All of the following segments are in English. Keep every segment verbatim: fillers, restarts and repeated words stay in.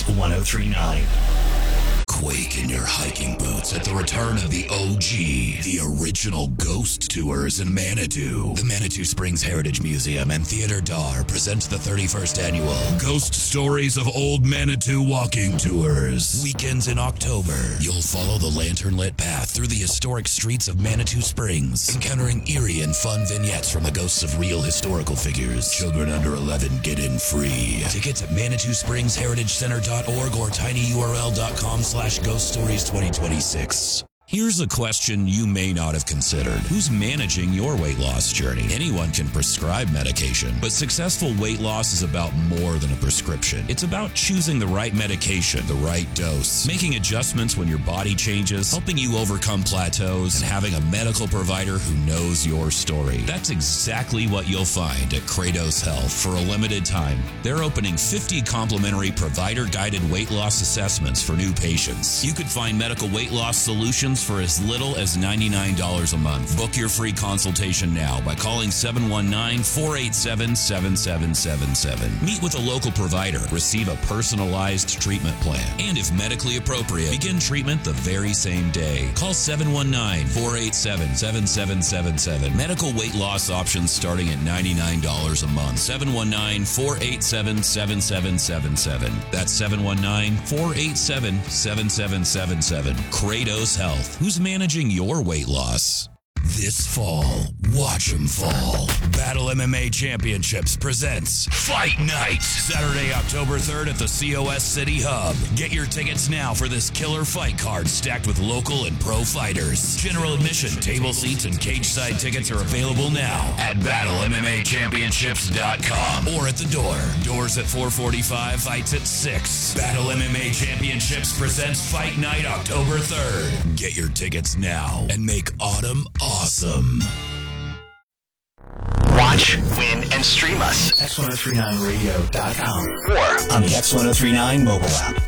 ten thirty-nine. Quake in your hiking boots at the return of the O G, the original ghost tours in Manitou. The Manitou Springs Heritage Museum and Theater Dar present the thirty-first annual Ghost Stories of Old Manitou Walking Tours. Weekends in October, you'll follow the lantern-lit path through the historic streets of Manitou Springs, encountering eerie and fun vignettes from the ghosts of real historical figures. Children under eleven get in free. Tickets at manitou springs heritage center dot org or tinyurl dot com slash Ghost Stories twenty twenty-six. Here's a question you may not have considered. Who's managing your weight loss journey? Anyone can prescribe medication, but successful weight loss is about more than a prescription. It's about choosing the right medication, the right dose, making adjustments when your body changes, helping you overcome plateaus, and having a medical provider who knows your story. That's exactly what you'll find at Kratos Health. For a limited time, they're opening fifty complimentary provider-guided weight loss assessments for new patients. You could find medical weight loss solutions for as little as ninety-nine dollars a month. Book your free consultation now by calling seven one nine, four eight seven, seven seven seven seven. Meet with a local provider. Receive a personalized treatment plan. And if medically appropriate, begin treatment the very same day. Call seven one nine, four eight seven, seven seven seven seven. Medical weight loss options starting at ninety-nine dollars a month. seven one nine, four eight seven, seven seven seven seven. That's seven one nine, four eight seven, seven seven seven seven. Kratos Health. Who's managing your weight loss? This fall, watch 'em fall. Battle M M A Championships presents Fight Night, Saturday, October third at the C O S City Hub. Get your tickets now for this killer fight card stacked with local and pro fighters. General admission, table seats, and cage side tickets are available now at battle m m a championships dot com or at the door. Doors at four forty-five, fights at six. Battle M M A Championships presents Fight Night, October third. Get your tickets now and make autumn awesome. Watch, win, and stream us. X ten thirty-nine radio dot com or on the X ten thirty-nine mobile app.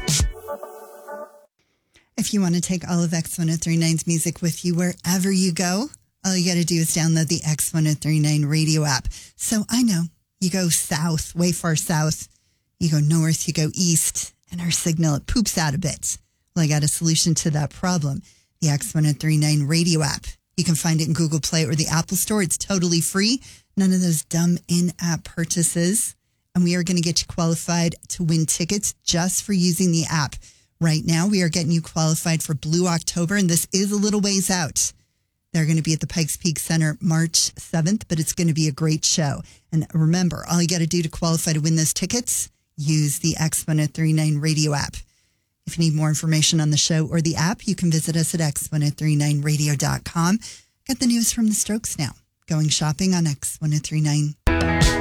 If you want to take all of X ten thirty-nine's music with you wherever you go, all you got to do is download the X ten thirty-nine radio app. So I know you go south, way far south. You go north, you go east, and our signal, it poops out a bit. Well, I got a solution to that problem. The X ten thirty-nine radio app. You can find it in Google Play or the Apple Store. It's totally free. None of those dumb in-app purchases. And we are going to get you qualified to win tickets just for using the app. Right now, we are getting you qualified for Blue October, and this is a little ways out. They're going to be at the Pikes Peak Center March seventh, but it's going to be a great show. And remember, all you got to do to qualify to win those tickets, use the X ten thirty-nine radio app. If you need more information on the show or the app, you can visit us at X ten thirty-nine radio dot com. Got the news from the Strokes now. Going shopping on X ten thirty-nine.